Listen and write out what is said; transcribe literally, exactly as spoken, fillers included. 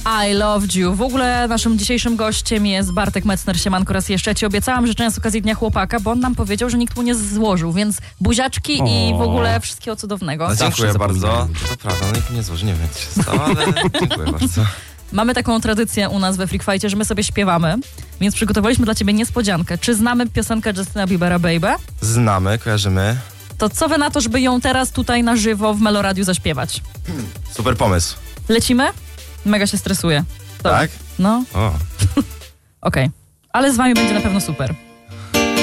I Loved You. W ogóle naszym dzisiejszym gościem jest Bartek Metzner. Siemanko raz jeszcze. Ja ci obiecałam życzenia z okazji Dnia Chłopaka, bo on nam powiedział, że nikt mu nie złożył, więc buziaczki o. i w ogóle wszystkiego cudownego. No, dziękuję bardzo. To prawda, no nikt nie złożył, nie wiem co się stało, ale dziękuję bardzo. Mamy taką tradycję u nas we Freak Fightie, że my sobie śpiewamy, więc przygotowaliśmy dla ciebie niespodziankę. Czy znamy piosenkę Justina Biebera Baby? Znamy, kojarzymy. To co wy na to, żeby ją teraz tutaj na żywo w Meloradiu zaśpiewać? Super pomysł. Lecimy? Mega się stresuję. To. Tak? No. O. Okej. Okay. Ale z wami będzie na pewno super.